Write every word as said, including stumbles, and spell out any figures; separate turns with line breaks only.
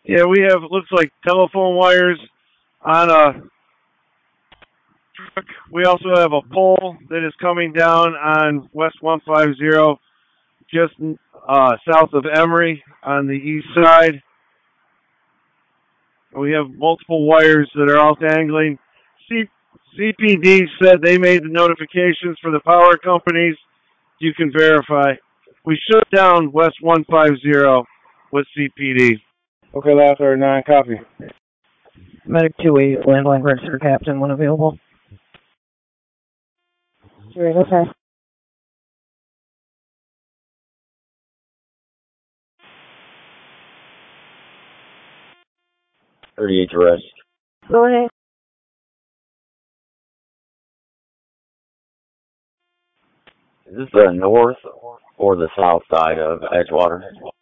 Yeah, we have, looks like telephone wires on a truck. We also have a pole that is coming down on West one fifty, just uh, south of Emory on the east side. We have multiple wires that are all dangling. C- CPD said they made the notifications for the power companies. You can verify. We shut down West one fifty with C P D. Okay, last order nine, copy.
Medic two eight, landline register captain, when available.
two eight, okay.
thirty-eight to rest.
Go ahead.
Is this the north or the south side of Edgewater?